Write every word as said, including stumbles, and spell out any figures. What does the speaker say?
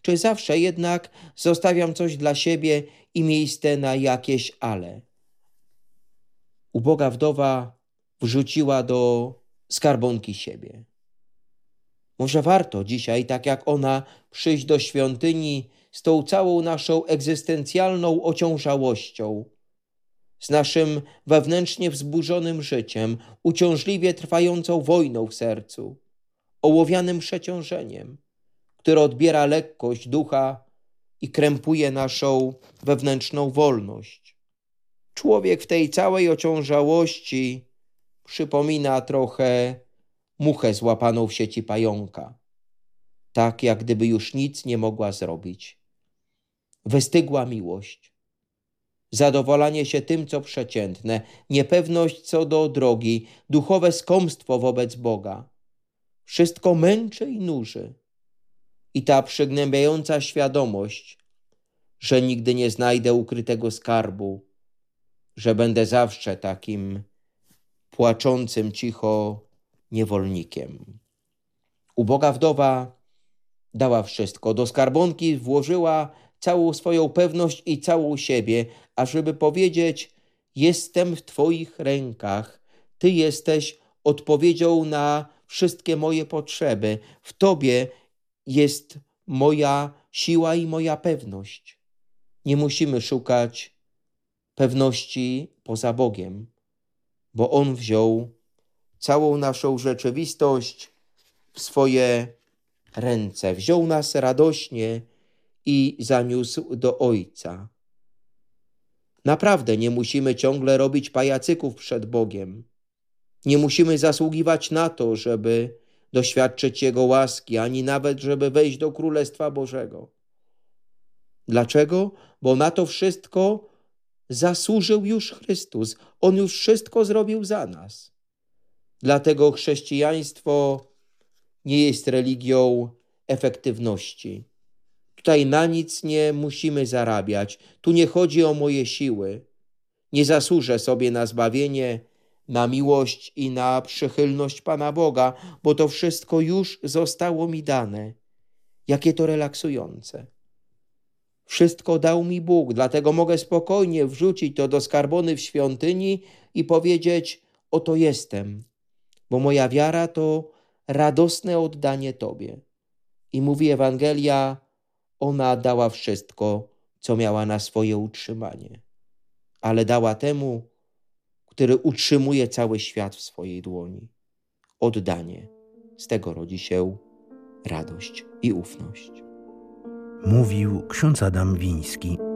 czy zawsze jednak zostawiam coś dla siebie i miejsce na jakieś ale? Uboga wdowa wrzuciła do skarbonki siebie. Może warto dzisiaj, tak jak ona, przyjść do świątyni z tą całą naszą egzystencjalną ociążałością, z naszym wewnętrznie wzburzonym życiem, uciążliwie trwającą wojną w sercu, ołowianym przeciążeniem, które odbiera lekkość ducha i krępuje naszą wewnętrzną wolność. Człowiek w tej całej ociążałości przypomina trochę muchę złapaną w sieci pająka. Tak jak gdyby już nic nie mogła zrobić. Wystygła miłość. Zadowolanie się tym, co przeciętne, niepewność co do drogi, duchowe skąpstwo wobec Boga. Wszystko męczy i nuży. I ta przygnębiająca świadomość, że nigdy nie znajdę ukrytego skarbu, że będę zawsze takim płaczącym cicho niewolnikiem. Uboga wdowa dała wszystko. Do skarbonki włożyła całą swoją pewność i całą siebie, ażeby powiedzieć: jestem w Twoich rękach. Ty jesteś odpowiedzią na wszystkie moje potrzeby. W Tobie jest moja siła i moja pewność. Nie musimy szukać pewności poza Bogiem, bo On wziął całą naszą rzeczywistość w swoje ręce. Wziął nas radośnie i zaniósł do Ojca. Naprawdę nie musimy ciągle robić pajacyków przed Bogiem. Nie musimy zasługiwać na to, żeby doświadczyć Jego łaski, ani nawet, żeby wejść do Królestwa Bożego. Dlaczego? Bo na to wszystko zasłużył już Chrystus. On już wszystko zrobił za nas. Dlatego chrześcijaństwo nie jest religią efektywności. Tutaj na nic nie musimy zarabiać. Tu nie chodzi o moje siły. Nie zasłużę sobie na zbawienie, na miłość i na przychylność Pana Boga, bo to wszystko już zostało mi dane. Jakie to relaksujące. Wszystko dał mi Bóg, dlatego mogę spokojnie wrzucić to do skarbony w świątyni i powiedzieć: oto jestem, bo moja wiara to radosne oddanie Tobie. I mówi Ewangelia, ona dała wszystko, co miała na swoje utrzymanie, ale dała temu, który utrzymuje cały świat w swojej dłoni. Oddanie. Z tego rodzi się radość i ufność. Mówił ksiądz Adam Wiński.